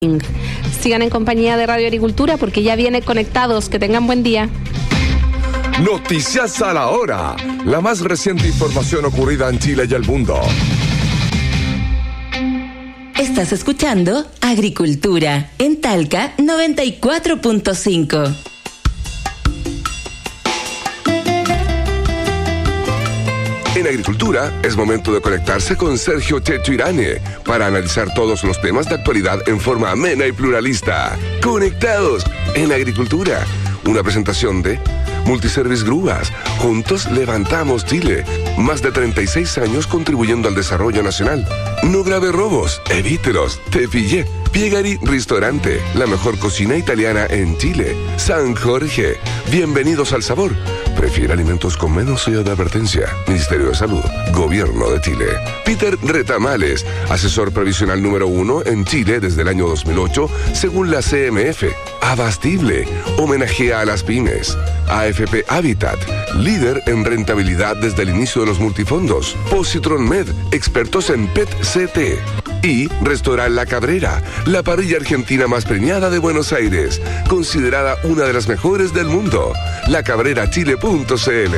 Sigan en compañía de Radio Agricultura porque ya viene Conectados. Que tengan buen día. Noticias a la hora. La más reciente información ocurrida en Chile y el mundo. Estás escuchando Agricultura en Talca 94.5. En Agricultura es momento de conectarse con Sergio Checho Irane para analizar todos los temas de actualidad en forma amena y pluralista. Conectados en Agricultura. Una presentación de Multiservice Grúas. Juntos levantamos Chile. Más de 36 años contribuyendo al desarrollo nacional. No grave robos, evítelos. Te pillé. Piegari Ristorante, la mejor cocina italiana en Chile. San Jorge, bienvenidos al sabor. Prefiere alimentos con menos sello de advertencia. Ministerio de Salud, Gobierno de Chile. Peter Retamales, asesor previsional número 1 en Chile desde el año 2008, según la CMF. Abastible, homenajea a las pymes. AFP Habitat, líder en rentabilidad desde el inicio de los multifondos. Positron Med, expertos en PET-CT. Y Restaurant La Cabrera, la parrilla argentina más premiada de Buenos Aires, considerada una de las mejores del mundo. lacabrerachile.cl.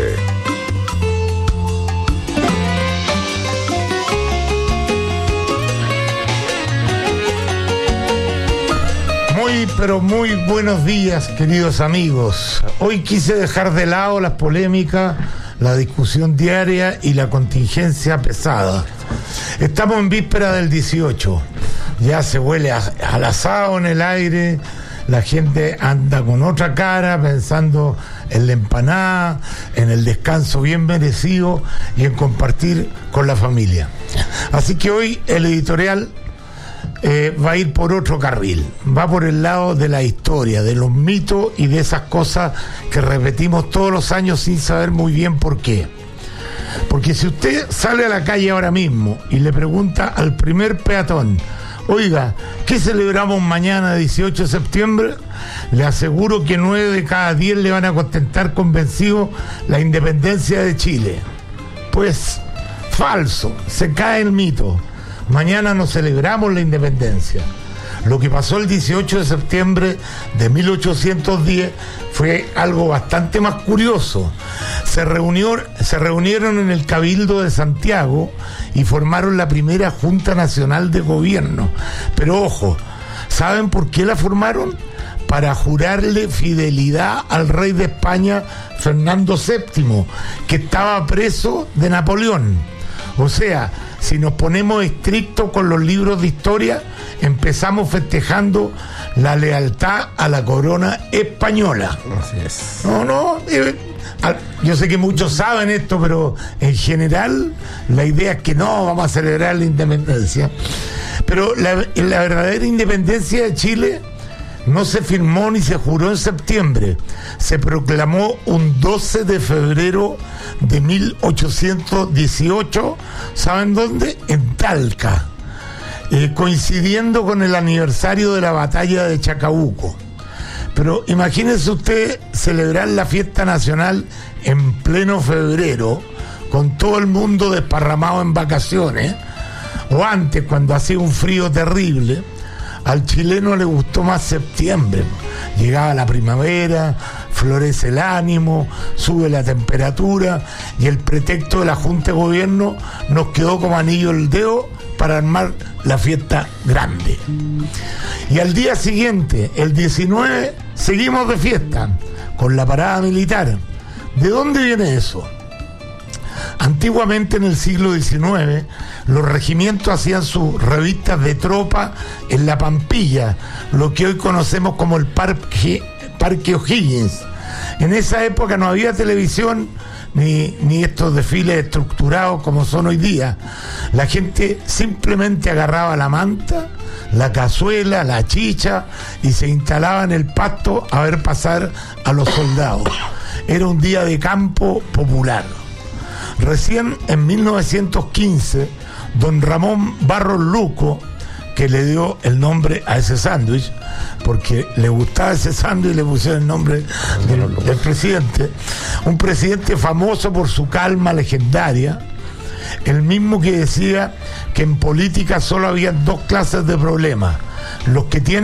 Pero muy buenos días, queridos amigos. Hoy quise dejar de lado las polémicas, la discusión diaria y la contingencia pesada. Estamos en víspera del 18. Ya se huele al asado en el aire. La gente anda con otra cara pensando en la empanada, en el descanso bien merecido y en compartir con la familia. Así que hoy el editorial va a ir por otro carril, va por el lado de la historia, de los mitos y de esas cosas que repetimos todos los años sin saber muy bien por qué. Porque si usted sale a la calle ahora mismo y le pregunta al primer peatón, oiga, ¿qué celebramos mañana 18 de septiembre? Le aseguro que 9 de cada 10 le van a contestar convencidos la independencia de Chile. Pues falso, se cae el mito. Mañana no celebramos la independencia. Lo que pasó el 18 de septiembre de 1810 fue algo bastante más curioso. Se reunieron en el Cabildo de Santiago y formaron la primera Junta Nacional de Gobierno. Pero ojo, ¿saben por qué la formaron? Para jurarle fidelidad al rey de España, Fernando VII, que estaba preso de Napoleón. O sea, si nos ponemos estrictos con los libros de historia, empezamos festejando la lealtad a la corona española. Así es. Yo sé que muchos saben esto, pero en general la idea es que no vamos a celebrar la independencia. Pero la verdadera independencia de Chile no se firmó ni se juró en septiembre. Se proclamó un 12 de febrero de 1818. ¿Saben dónde? En Talca. Coincidiendo con el aniversario de la batalla de Chacabuco. Pero imagínense usted celebrar la fiesta nacional en pleno febrero, con todo el mundo desparramado en vacaciones, o antes, cuando hacía un frío terrible. Al chileno le gustó más septiembre. Llegaba la primavera, florece el ánimo, sube la temperatura y el pretexto de la Junta de Gobierno nos quedó como anillo al dedo para armar la fiesta grande. Y al día siguiente, el 19, seguimos de fiesta con la parada militar. ¿De dónde viene eso? Antiguamente, en el siglo XIX, los regimientos hacían sus revistas de tropa en la Pampilla, lo que hoy conocemos como el Parque O'Higgins. En esa época no había televisión ni estos desfiles estructurados como son hoy día. La gente simplemente agarraba la manta, la cazuela, la chicha y se instalaba en el pasto a ver pasar a los soldados. Era un día de campo popular. Recién en 1915, don Ramón Barros Luco, que le dio el nombre a ese sándwich, porque le gustaba ese sándwich y le pusieron el nombre del presidente, un presidente famoso por su calma legendaria, el mismo que decía que en política solo había dos clases de problemas: los que tienen